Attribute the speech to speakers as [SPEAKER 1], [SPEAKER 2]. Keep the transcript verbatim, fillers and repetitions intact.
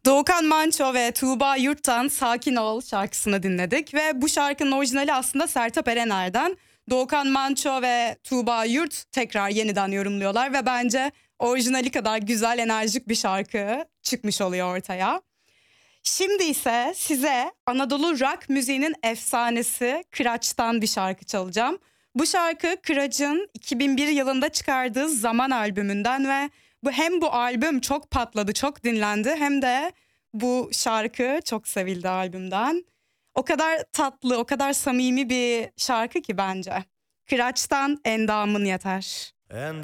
[SPEAKER 1] Doğukan Manço ve Tuğba Yurt'tan Sakin Ol şarkısını dinledik ve bu şarkının orijinali aslında Sertab Erener'den. Doğukan Manço ve Tuğba Yurt tekrar yeniden yorumluyorlar ve bence orijinali kadar güzel, enerjik bir şarkı çıkmış oluyor ortaya. Şimdi ise size Anadolu rock müziğinin efsanesi Kıraç'tan bir şarkı çalacağım. Bu şarkı Kıraç'ın iki bin bir yılında çıkardığı Zaman albümünden ve bu hem bu albüm çok patladı, çok dinlendi, hem de bu şarkı çok sevildi albümden. O kadar tatlı, o kadar samimi bir şarkı ki bence. Kıraç'tan Endamın Yeter.
[SPEAKER 2] Endamın